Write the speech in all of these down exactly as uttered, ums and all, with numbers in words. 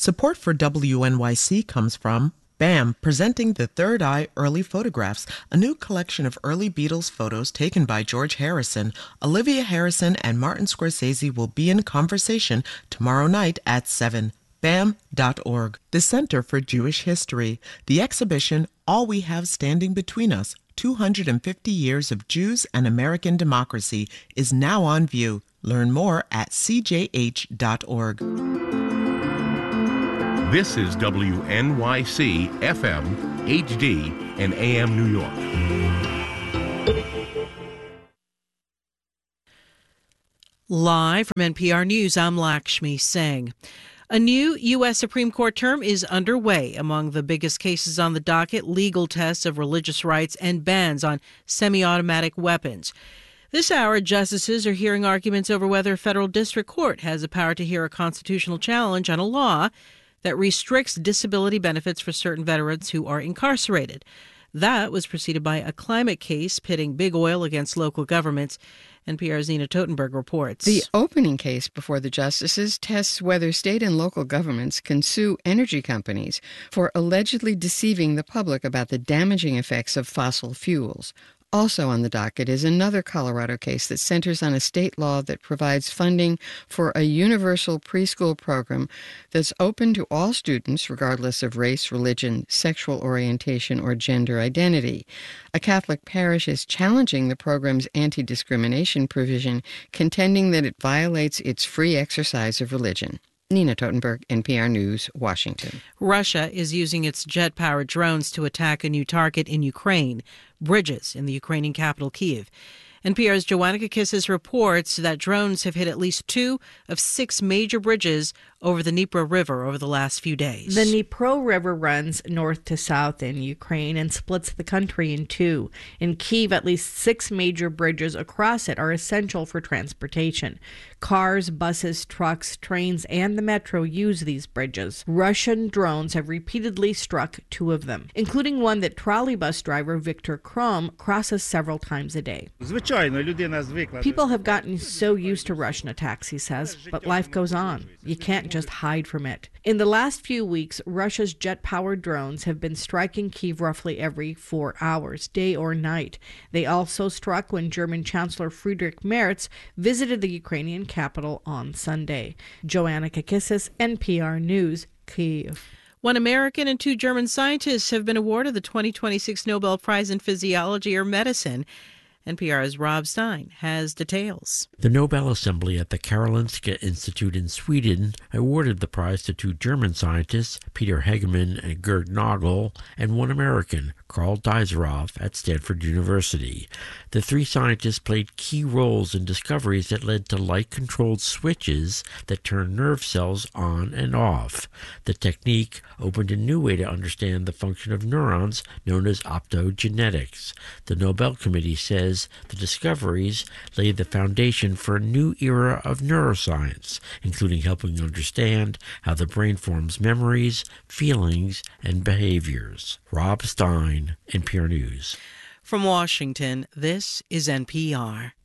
Support for W N Y C comes from B A M, presenting the Third Eye Early Photographs, a new collection of early Beatles photos taken by George Harrison. Olivia Harrison and Martin Scorsese will be in conversation tomorrow night at seven. B A M dot org. The Center for Jewish History. The exhibition, All We Have Standing Between Us, two hundred fifty Years of Jews and American Democracy, is now on view. Learn more at C J H dot org. This is W N Y C F M, H D, and A M New York. Live from N P R News, I'm Lakshmi Singh. A new U S Supreme Court term is underway. Among the biggest cases on the docket, legal tests of religious rights and bans on semi-automatic weapons. This hour, justices are hearing arguments over whether a federal district court has the power to hear a constitutional challenge on a law that restricts disability benefits for certain veterans who are incarcerated. That was preceded by a climate case pitting big oil against local governments. N P R's Nina Totenberg reports. The opening case before the justices tests whether state and local governments can sue energy companies for allegedly deceiving the public about the damaging effects of fossil fuels. Also on the docket is another Colorado case that centers on a state law that provides funding for a universal preschool program that's open to all students regardless of race, religion, sexual orientation, or gender identity. A Catholic parish is challenging the program's anti-discrimination provision, contending that it violates its free exercise of religion. Nina Totenberg, N P R News, Washington. Russia is using its jet-powered drones to attack a new target in Ukraine, bridges in the Ukrainian capital, Kyiv. N P R's Joanna Kakissis reports that drones have hit at least two of six major bridges over the Dnipro River over the last few days. The Dnipro River runs north to south in Ukraine and splits the country in two. In Kyiv, at least six major bridges across it are essential for transportation. Cars, buses, trucks, trains, and the metro use these bridges. Russian drones have repeatedly struck two of them, including one that trolleybus driver Viktor Krom crosses several times a day. People have gotten so used to Russian attacks, he says, but life goes on. You can't just hide from it. In the last few weeks, Russia's jet-powered drones have been striking Kyiv roughly every four hours, day or night. They also struck when German Chancellor Friedrich Merz visited the Ukrainian capital on Sunday. Joanna Kakissis, N P R News, Kyiv. One American and two German scientists have been awarded the twenty twenty-six Nobel Prize in Physiology or Medicine. N P R's Rob Stein has details. The Nobel Assembly at the Karolinska Institute in Sweden awarded the prize to two German scientists, Peter Hegemann and Gerd Nagel, and one American, Carl Deiseroff, at Stanford University. The three scientists played key roles in discoveries that led to light-controlled switches that turn nerve cells on and off. The technique opened a new way to understand the function of neurons, known as optogenetics. The Nobel Committee says the discoveries laid the foundation for a new era of neuroscience, including helping understand how the brain forms memories, feelings, and behaviors. Rob Stein, N P R News. From Washington, this is N P R.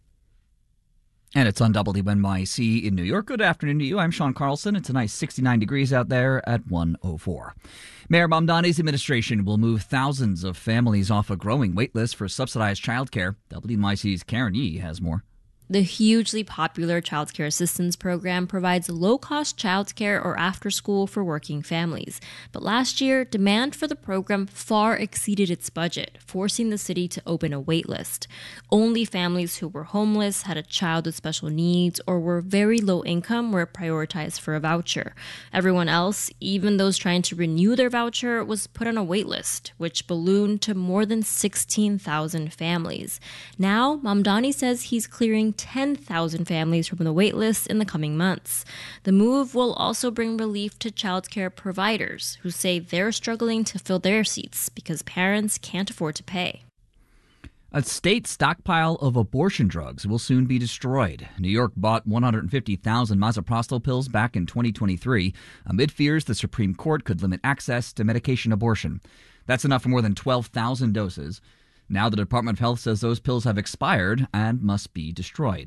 And it's on W N Y C in New York. Good afternoon to you. I'm Sean Carlson. It's a nice sixty-nine degrees out there at one oh four. Mayor Mamdani's administration will move thousands of families off a growing wait list for subsidized childcare. W N Y C's Karen Yee has more. The hugely popular Child Care Assistance Program provides low-cost childcare or after-school for working families. But last year, demand for the program far exceeded its budget, forcing the city to open a wait list. Only families who were homeless, had a child with special needs, or were very low income were prioritized for a voucher. Everyone else, even those trying to renew their voucher, was put on a wait list, which ballooned to more than sixteen thousand families. Now, Mamdani says he's clearing ten thousand families from the wait list in the coming months. The move will also bring relief to childcare providers who say they're struggling to fill their seats because parents can't afford to pay. A state stockpile of abortion drugs will soon be destroyed. New York bought one hundred fifty thousand misoprostol pills back in twenty twenty-three amid fears the Supreme Court could limit access to medication abortion. That's enough for more than twelve thousand doses. Now the Department of Health says those pills have expired and must be destroyed.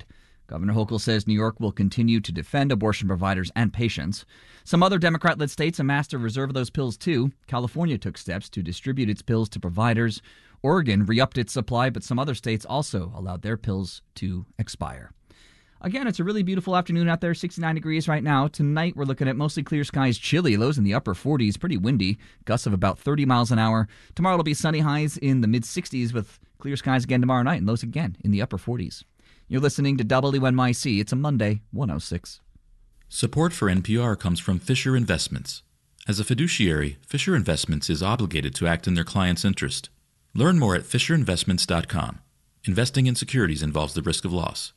Governor Hochul says New York will continue to defend abortion providers and patients. Some other Democrat-led states amassed a reserve of those pills, too. California took steps to distribute its pills to providers. Oregon re-upped its supply, but some other states also allowed their pills to expire. Again, it's a really beautiful afternoon out there, sixty-nine degrees right now. Tonight, we're looking at mostly clear skies, chilly, lows in the upper forties, pretty windy, gusts of about thirty miles an hour. Tomorrow it'll be sunny, highs in the mid-sixties with clear skies again tomorrow night and lows again in the upper forties. You're listening to W N Y C. It's a Monday, one oh six. Support for N P R comes from Fisher Investments. As a fiduciary, Fisher Investments is obligated to act in their client's interest. Learn more at fisher investments dot com. Investing in securities involves the risk of loss.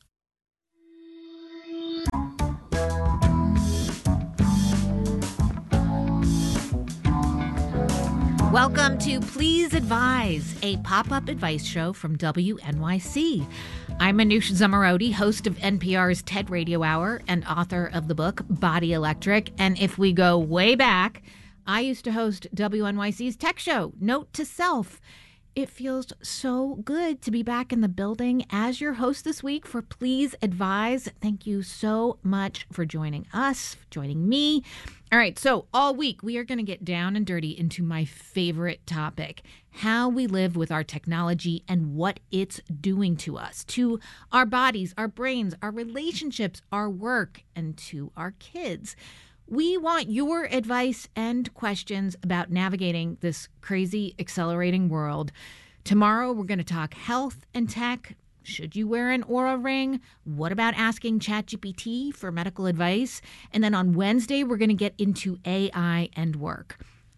Welcome to Please Advise, a pop-up advice show from W N Y C. I'm Manoush Zomorodi, host of N P R's TED Radio Hour and author of the book Body Electric. And if we go way back, I used to host W N Y C's tech show, Note to Self. It feels so good to be back in the building as your host this week for Please Advise. Thank you so much for joining us, for joining me. All right, so all week we are going to get down and dirty into my favorite topic, how we live with our technology and what it's doing to us, to our bodies, our brains, our relationships, our work, and to our kids. We want your advice and questions about navigating this crazy, accelerating world. Tomorrow, we're going to talk health and tech. Should you wear an Oura Ring? What about asking ChatGPT for medical advice? And then on Wednesday, we're going to get into A I and work.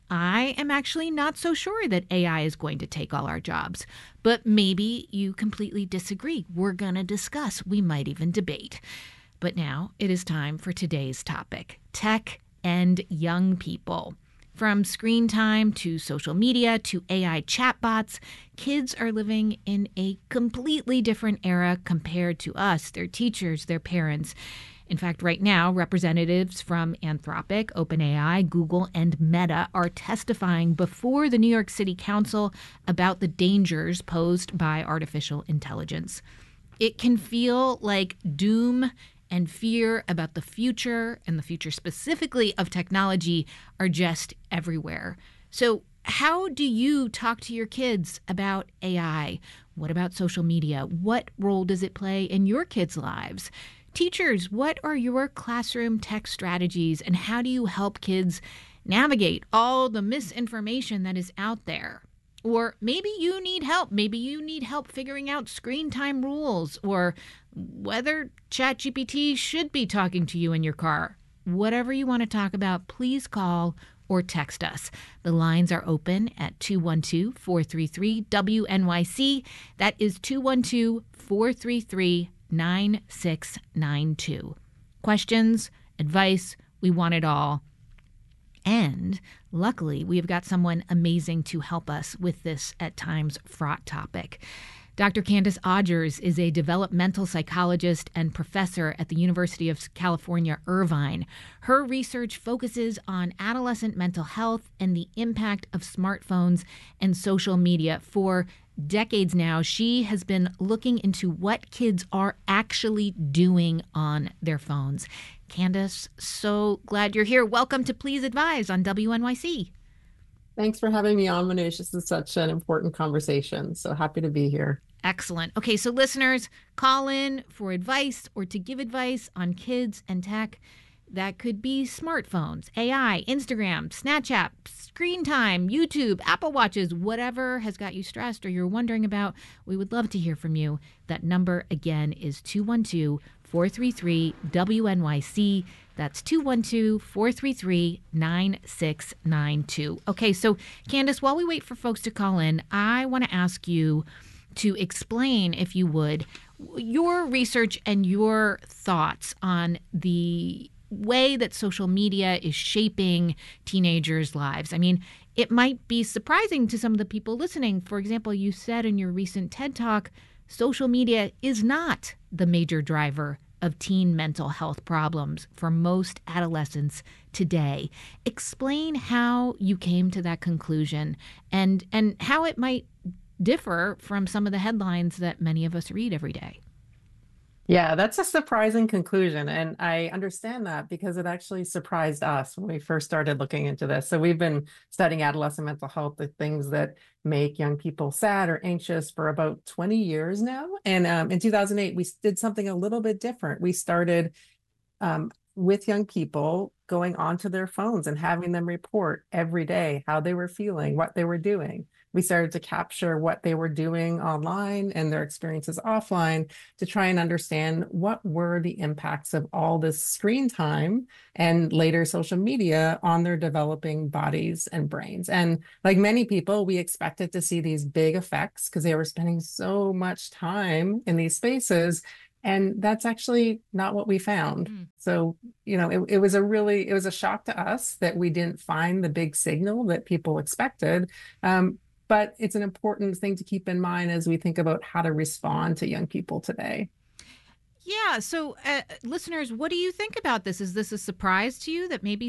I am actually not so sure that A I is going to take all our jobs, but maybe you completely disagree. We're going to discuss. We might even debate. But now it is time for today's topic, tech and young people. From screen time to social media to A I chatbots, kids are living in a completely different era compared to us, their teachers, their parents. In fact, right now, representatives from Anthropic, OpenAI, Google, and Meta are testifying before the New York City Council about the dangers posed by artificial intelligence. It can feel like doom and fear about the future, and the future specifically of technology, are just everywhere. So how do you talk to your kids about A I? What about social media? What role does it play in your kids' lives? Teachers, what are your classroom tech strategies, and how do you help kids navigate all the misinformation that is out there? Or maybe you need help. Maybe you need help figuring out screen time rules or whether ChatGPT should be talking to you in your car. Whatever you want to talk about, please call or text us. The lines are open at two one two, four three three, W N Y C. That is two one two, four three three, nine six nine two. Questions, advice, we want it all. And luckily, we've got someone amazing to help us with this at times fraught topic. Doctor Candace Odgers is a developmental psychologist and professor at the University of California, Irvine. Her research focuses on adolescent mental health and the impact of smartphones and social media. For decades now, she has been looking into what kids are actually doing on their phones. Candace, so glad you're here. Welcome to Please Advise on W N Y C. Thanks for having me on, Manoush. This is such an important conversation, so happy to be here. Excellent. Okay, so listeners, call in for advice or to give advice on kids and tech. That could be smartphones, A I, Instagram, Snapchat, screen time, YouTube, Apple Watches, whatever has got you stressed or you're wondering about. We would love to hear from you. That number again is two one two, four three three, W N Y C. That's two one two, four three three, nine six nine two. Okay, so Candace, while we wait for folks to call in, I want to ask you to explain, if you would, your research and your thoughts on the way that social media is shaping teenagers' lives. I mean, it might be surprising to some of the people listening. For example, you said in your recent TED Talk, social media is not the major driver of teen mental health problems for most adolescents today. Explain how you came to that conclusion and, and how it might differ from some of the headlines that many of us read every day. Yeah, that's a surprising conclusion. And I understand that because it actually surprised us when we first started looking into this. So we've been studying adolescent mental health, the things that make young people sad or anxious for about twenty years now. And um, in two thousand eight, we did something a little bit different. We started um, with young people going onto their phones and having them report every day how they were feeling, what they were doing. We started to capture what they were doing online and their experiences offline to try and understand what were the impacts of all this screen time and later social media on their developing bodies and brains. And like many people, we expected to see these big effects because they were spending so much time in these spaces. And that's actually not what we found. Mm. So, you know, it, it was a really, it was a shock to us that we didn't find the big signal that people expected. Um, but it's an important thing to keep in mind as we think about how to respond to young people today. Yeah. So, uh, listeners, what do you think about this? Is this a surprise to you that maybe